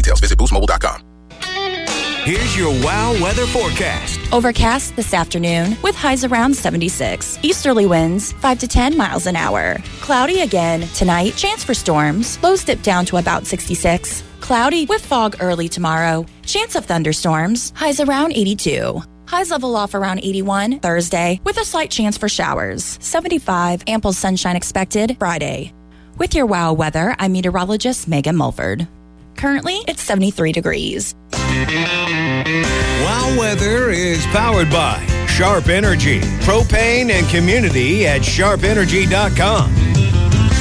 details. Visit boostmobile.com. Here's your WOW weather forecast. Overcast this afternoon with highs around 76. Easterly winds 5 to 10 miles an hour. Cloudy again tonight. Chance for storms. Lows dip down to about 66. Cloudy with fog early tomorrow. Chance of thunderstorms. Highs around 82. Highs level off around 81 Thursday with a slight chance for showers. 75. Ample sunshine expected Friday. With your WOW weather, I'm meteorologist Megan Mulford. Currently, it's 73 degrees. WOW weather is powered by Sharp Energy, propane and community at sharpenergy.com.